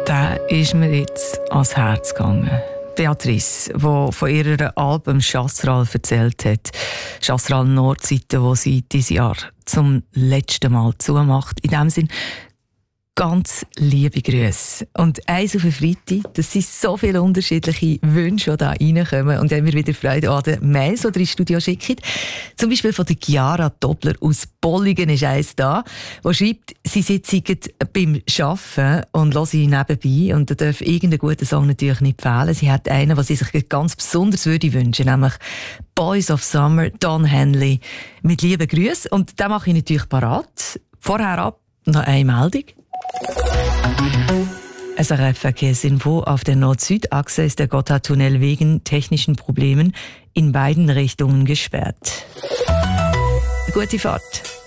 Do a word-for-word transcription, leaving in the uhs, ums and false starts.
Der ist mir jetzt ans Herz gegangen. Beatrice, die von ihrer Alben Chasseral erzählt hat. Chasseral Nordseite, wo sie dieses Jahr zum letzten Mal zumacht. In dem Sinn, ganz liebe Grüße. Und eins auf den Freitag, das sind so viele unterschiedliche Wünsche, die hier reinkommen. Und haben wir wieder Freude an den Mails, die ihr ins Studio schickt. Zum Beispiel von der Chiara Doppler aus Bollingen ist eins da, die schreibt, sie sitzen beim Arbeiten und hören nebenbei. Und da darf irgendein guter Song natürlich nicht fehlen. Sie hat einen, den sie sich ganz besonders würde wünschen, nämlich Boys of Summer, Don Henley. Mit lieben Grüßen. Und den mache ich natürlich parat. Vorher ab noch eine Meldung. S R F Verkehrsinfo: Auf der Nord-Süd-Achse ist der Gotthardtunnel wegen technischen Problemen in beiden Richtungen gesperrt. Gute Fahrt.